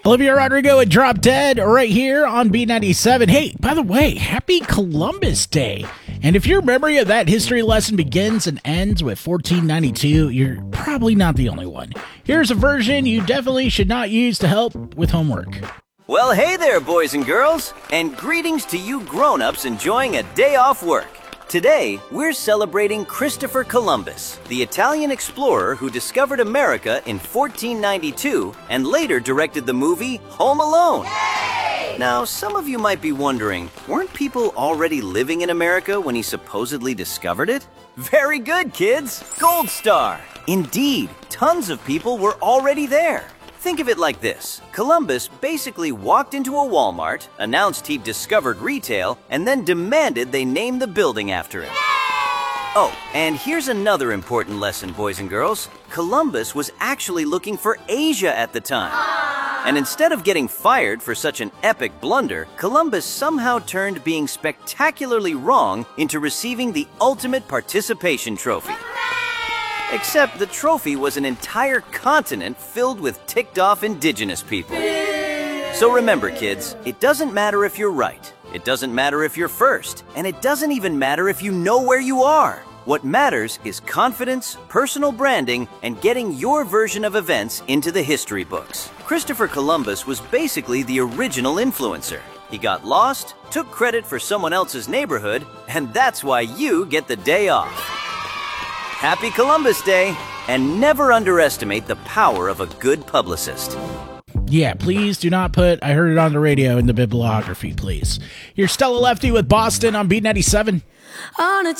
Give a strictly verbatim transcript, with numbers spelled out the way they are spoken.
Olivia Rodrigo and Drop Dead right here on B ninety-seven. Hey, by the way, happy Columbus Day. And if your memory of that history lesson begins and ends with fourteen ninety-two, you're probably not the only one. Here's a version you definitely should not use to help with homework. Well, hey there, boys and girls, and greetings to you grown-ups enjoying a day off work. Today, we're celebrating Christopher Columbus, the Italian explorer who discovered America in fourteen ninety-two and later directed the movie Home Alone. Yay! Now, some of you might be wondering, weren't people already living in America when he supposedly discovered it? Very good, kids! Gold star! Indeed, tons of people were already there. Think of it like this. Columbus basically walked into a Walmart, announced he'd discovered retail, and then demanded they name the building after him. Oh, and here's another important lesson, boys and girls. Columbus was actually looking for Asia at the time. And instead of getting fired for such an epic blunder, Columbus somehow turned being spectacularly wrong into receiving the ultimate participation trophy. Except the trophy was an entire continent filled with ticked-off indigenous people. So remember, kids, it doesn't matter if you're right, it doesn't matter if you're first, and it doesn't even matter if you know where you are. What matters is confidence, personal branding, and getting your version of events into the history books. Christopher Columbus was basically the original influencer. He got lost, took credit for someone else's neighborhood, and that's why you get the day off. Happy Columbus Day, and never underestimate the power of a good publicist. Yeah, please do not put I heard it on the radio in the bibliography, please. You're Stella Lefty with Boston on B ninety-seven. On a